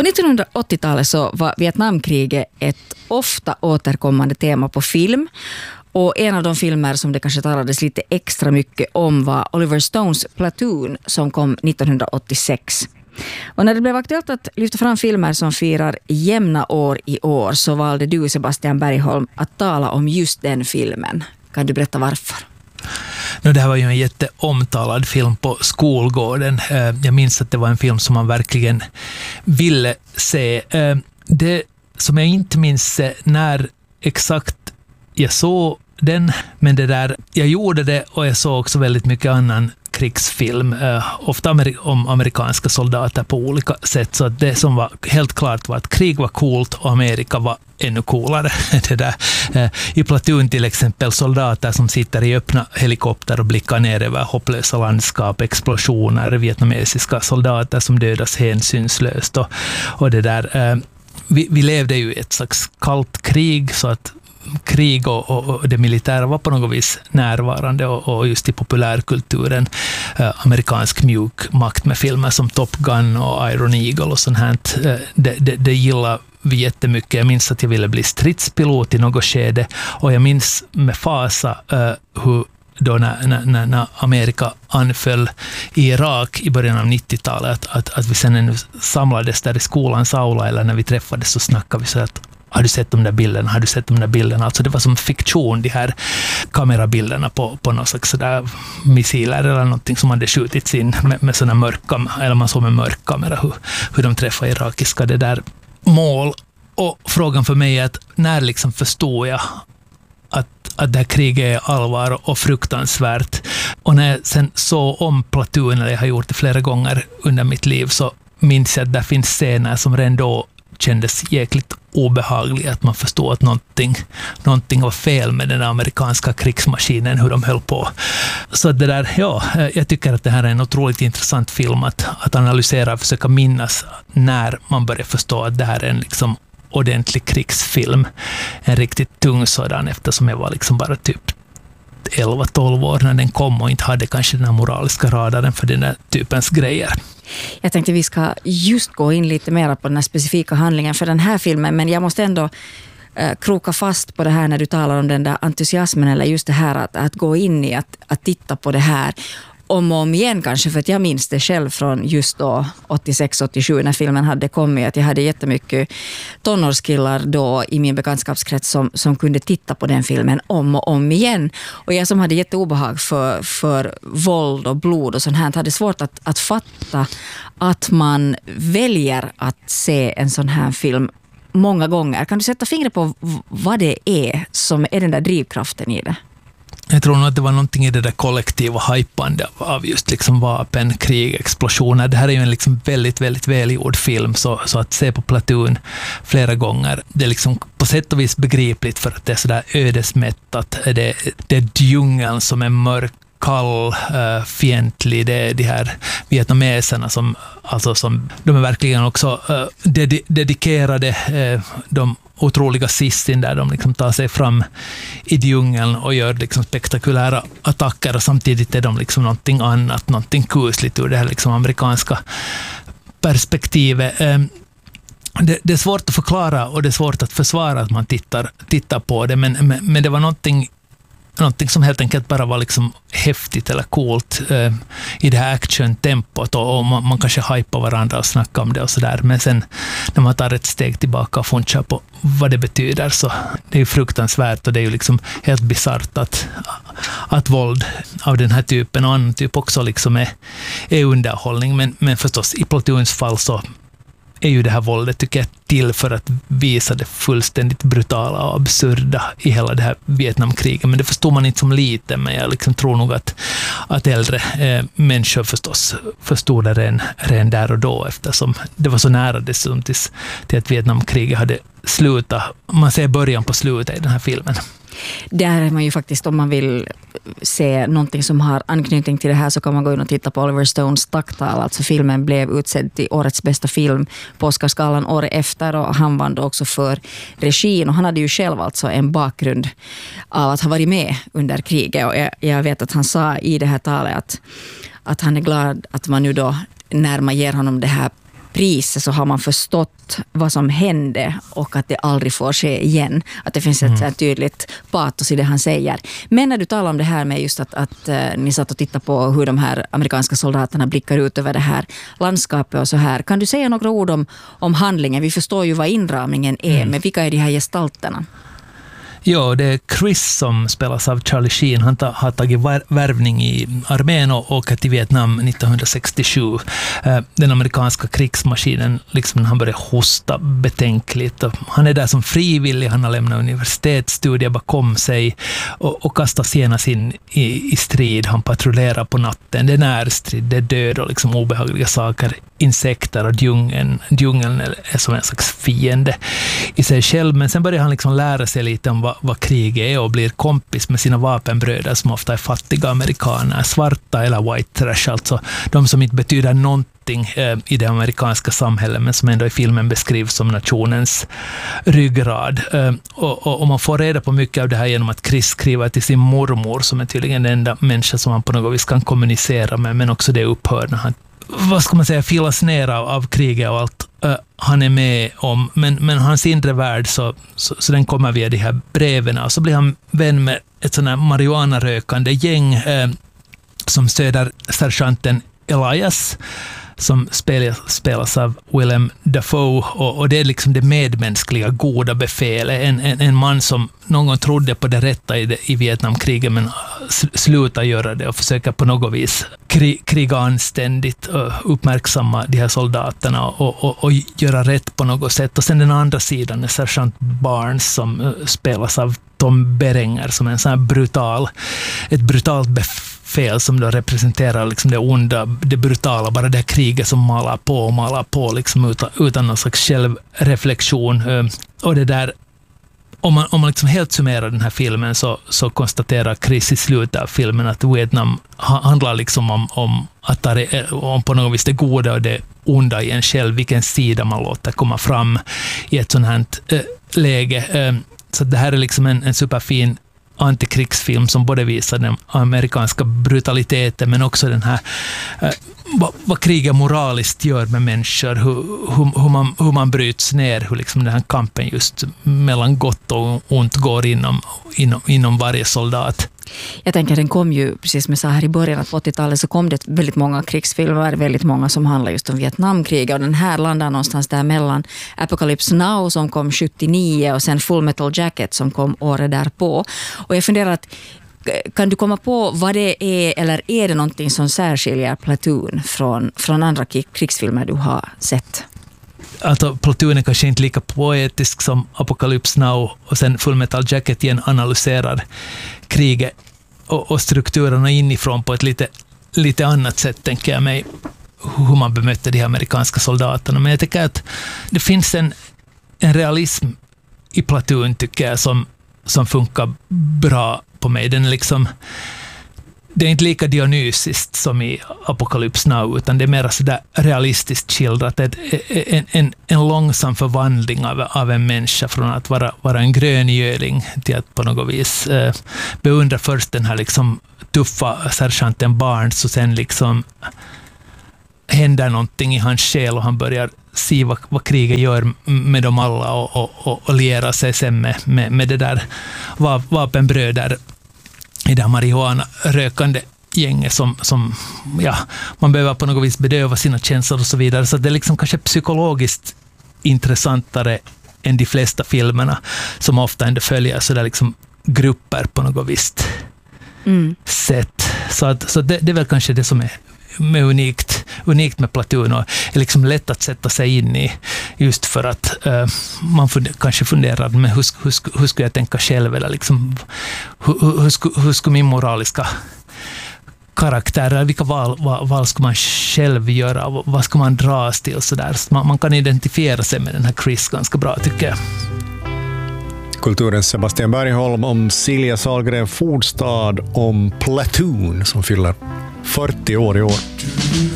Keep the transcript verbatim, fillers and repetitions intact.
På nittonhundraåttiotalet så var Vietnamkriget ett ofta återkommande tema på film. Och en av de filmer som det kanske talades lite extra mycket om var Oliver Stones Platoon som kom nittonhundraåttiosex. Och när det blev aktuellt att lyfta fram filmer som firar jämna år i år så valde du, Sebastian Bergholm, att tala om just den filmen. Kan du berätta varför? No, det här var ju en jätteomtalad film på skolgården. Jag minns att det var en film som man verkligen ville se. Det som jag inte minns när exakt jag såg den, men det där, jag gjorde det och jag såg också väldigt mycket annan krigsfilm, eh, ofta amer- om amerikanska soldater på olika sätt, så att det som var helt klart var att krig var coolt och Amerika var ännu coolare. Det där, eh, i Platoon till exempel soldater som sitter i öppna helikopter och blickar ner över hopplösa landskap, explosioner, vietnamesiska soldater som dödas hänsynslöst och, och det där, eh, vi, vi levde ju i ett slags kallt krig, så att krig och, och, och det militära var på något vis närvarande och, och just i populärkulturen eh, amerikansk mjuk makt med filmer som Top Gun och Iron Eagle och sånt här. Eh, det, det, det gillar vi jättemycket. Jag minns att jag ville bli stridspilot i något skede och jag minns med fasa eh, hur då när, när, när Amerika anföll i Irak i början av nittiotalet att, att, att vi sen ännu samlades där i skolans aula eller när vi träffades så snackade vi så att har du sett de där bilderna? Har du sett de där bilderna? Alltså det var som fiktion, de här kamerabilderna på, på någon slags sådär missiler eller någonting som hade skjutits in med, med sådana mörka, eller man såg med mörk kamera hur, hur de träffade irakiska det där mål. Och frågan för mig är att när liksom förstår jag att, att det här kriget är allvar och fruktansvärt. Och när jag sen såg om Platoon, eller jag har gjort det flera gånger under mitt liv, så minns jag att det finns scener som redan då kändes jäkligt obehagligt, att man förstår att någonting, någonting var fel med den amerikanska krigsmaskinen, hur de höll på. Så det där, ja, jag tycker att det här är en otroligt intressant film att, att analysera och försöka minnas när man börjar förstå att det här är en liksom ordentlig krigsfilm. En riktigt tung sådan, eftersom jag var liksom bara typ elva tolv år när den kom och inte hade kanske den här moraliska radaren för den här typens grejer. Jag tänkte vi ska just gå in lite mer på den här specifika handlingen för den här filmen, men jag måste ändå eh, kroka fast på det här när du talar om den där entusiasmen eller just det här att, att gå in i att, att titta på det här om och om igen kanske, för att jag minns det själv från just då åttiosex åttiosju när filmen hade kommit, att jag hade jättemycket tonårskillar då i min bekantskapskrets som, som kunde titta på den filmen om och om igen. Och jag som hade jätteobehag för, för våld och blod och sånt här hade svårt att, att fatta att man väljer att se en sån här film många gånger. Kan du sätta fingret på vad det är som är den där drivkraften i det? Jag tror nog att det var någonting i det där kollektiva hypande av just liksom vapen, krig, explosioner. Det här är ju en liksom väldigt, väldigt välgjord film, så, så att se på Platoon flera gånger, det är liksom på sätt och vis begripligt för att det är sådär ödesmättat. Det, det är djungeln som är mörk, kall, uh, fientlig, det är de här vietnameserna som, alltså som, de är verkligen också uh, ded- dedikerade, uh, de otroliga sistin där de liksom tar sig fram i djungeln och gör liksom spektakulära attacker, och samtidigt är de liksom någonting annat, någonting kusligt ur det här liksom amerikanska perspektivet. Det, det är svårt att förklara och det är svårt att försvara att man tittar, tittar på det, men, men, men det var någonting Någonting som helt enkelt bara var liksom häftigt eller coolt eh, i det här action-tempot, och, och man, man kanske hypar varandra och snackar om det och sådär. Men sen när man tar ett steg tillbaka och funderar på vad det betyder, så det är ju fruktansvärt och det är ju liksom helt bizarrt att, att våld av den här typen och annan typ också liksom är, är underhållning. Men, men förstås i Platoons fall så är ju det här våldet, tycker jag, till för att visa det fullständigt brutala och absurda i hela det här Vietnamkriget. Men det förstår man inte som liten, men jag liksom tror nog att, att äldre eh, människor förstås förstod det redan, redan där och då, eftersom det var så nära dessutom till, till att Vietnamkriget hade slutat. Man ser början på slutet i den här filmen. Där är man ju faktiskt, om man vill se någonting som har anknytning till det här, så kan man gå in och titta på Oliver Stones tacktal. Alltså filmen blev utsedd till årets bästa film på Oscarsgalan året efter, och han vann då också för regin, och han hade ju själv alltså en bakgrund av att ha varit med under kriget, och jag, jag vet att han sa i det här talet att, att han är glad att man nu då, när man ger honom det här priset så har man förstått vad som hände och att det aldrig får ske igen. Att det finns ett mm. så här tydligt patos i det han säger. Men när du talar om det här med just att, att uh, ni satt och tittade på hur de här amerikanska soldaterna blickar ut över det här landskapet och så här. Kan du säga några ord om, om handlingen? Vi förstår ju vad inramningen är, mm. men vilka är de här gestalterna? Ja, det är Chris som spelas av Charlie Sheen. Han ta, har tagit värvning i armén och åker till Vietnam nittonhundrasextiosju. Den amerikanska krigsmaskinen, liksom han börjar hosta betänkligt. Han är där som frivillig, han har lämnat universitetsstudier bakom sig och, och kastas genast in i, i strid. Han patrullerar på natten. Det är närstrid, det är död och liksom obehagliga saker. Insekter och djungeln. Djungeln är som en slags fiende i sig själv. Men sen börjar han liksom lära sig lite om vad, vad krig är och blir kompis med sina vapenbröder som ofta är fattiga amerikaner, svarta eller white trash, alltså de som inte betyder någonting eh, i det amerikanska samhället men som ändå i filmen beskrivs som nationens ryggrad. Eh, och, och, och man får reda på mycket av det här genom att Chris skriver till sin mormor som är tydligen den enda människa som man på något vis kan kommunicera med, men också det upphör när han vad ska man säga, filas ner av, av kriget och allt uh, han är med om. Men, men hans inre värld så, så, så den kommer via de här breven. Och så blir han vän med ett sån här marijuana-rökande gäng uh, som stöder sergeanten Elias som spelas, spelas av Willem Dafoe och, och det är liksom det medmänskliga goda befälet. En, en, en man som någon gång trodde på det rätta i, det, i Vietnamkriget men slutar göra det och försöker på något vis kri, kriga anständigt och uppmärksamma de här soldaterna och, och, och göra rätt på något sätt. Och sen den andra sidan är sergeant Barnes som uh, spelas av Tom Berenger som är en sån här brutal, ett brutalt befäl som då representerar liksom det onda, det brutala, bara det kriget som malar på och malar på liksom utan, utan någon slags självreflektion. Och det där, om man, om man liksom helt summerar den här filmen så, så konstaterar Chris i slutet av filmen att Vietnam handlar liksom om, om, att det, om på något vis det goda och det onda i en själv, vilken sida man låter komma fram i ett sånt här äh, läge. Äh, så det här är liksom en, en superfin antikrigsfilm som både visar den amerikanska brutaliteten men också den här eh, vad, vad kriget moraliskt gör med människor, hur, hur, hur, man, hur man bryts ner, hur liksom den här kampen just mellan gott och ont går inom, inom, inom varje soldat. Jag tänker den kom ju, precis som jag sa här i början, att på åttiotalet så kom det väldigt många krigsfilmer, väldigt många som handlar just om Vietnamkriget och den här landar någonstans där mellan Apocalypse Now som kom sjuttionio och sen Full Metal Jacket som kom året därpå. Och jag funderar att kan du komma på vad det är eller är det någonting som särskiljer Platoon från, från andra krigsfilmer du har sett? Alltså, Platoon är kanske inte lika poetisk som Apocalypse Now och sen Full Metal Jacket igen analyserar kriget och, och strukturerna inifrån på ett lite, lite annat sätt, tänker jag mig, hur man bemötte de amerikanska soldaterna. Men jag tycker att det finns en, en realism i Platoon, tycker jag, som, som funkar bra på mig. Den är liksom, det är inte lika dionysiskt som i Apocalypse Now, utan det är mer så där realistiskt skildrat. En, en, en, en långsam förvandling av, av en människa från att vara, vara en gröngöling till att på något vis eh, beundra först den här liksom tuffa sergeanten Barnes och sen liksom händer någonting i hans själ och han börjar se vad, vad kriget gör med dem alla och, och, och, och liera sig sen med, med, med det där vapenbröder i det här marijuana-rökande gänget som, som ja, man behöver på något vis bedöva sina känslor och så vidare. Så det är liksom kanske psykologiskt intressantare än de flesta filmerna som ofta ändå följer så där liksom grupper på något visst mm. sätt. Så, att, så det, det är väl kanske det som är med unikt, unikt med Platoon och är liksom lätt att sätta sig in i just för att uh, man funder, kanske funderar men hur, hur, hur skulle jag tänka själv eller liksom, hur, hur, hur, hur skulle min moraliska karaktär eller vilka val, val, val ska man själv göra och vad ska man dras till så där. Så man, man kan identifiera sig med den här Chris ganska bra, tycker jag. Kulturens Sebastian Bergholm om Silja Sahlgren Fordstad om Platoon som fyller fyrtio år i år.